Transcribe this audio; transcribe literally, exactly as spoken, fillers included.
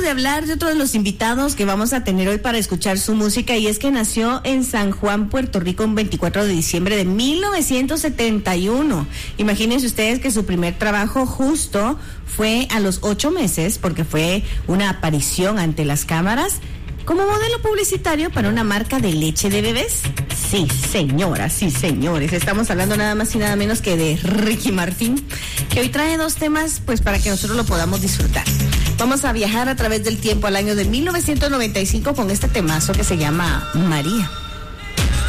de hablar de otro de los invitados que vamos a tener hoy para escuchar su música, y es que nació en San Juan, Puerto Rico, un veinticuatro de diciembre de mil novecientos setenta y uno. Imagínense ustedes que su primer trabajo justo fue a los ocho meses, porque fue una aparición ante las cámaras como modelo publicitario para una marca de leche de bebés. Sí, señoras, sí, señores. Estamos hablando nada más y nada menos que de Ricky Martin, que hoy trae dos temas pues para que nosotros lo podamos disfrutar. Vamos a viajar a través del tiempo al año de mil novecientos noventa y cinco con este temazo que se llama María.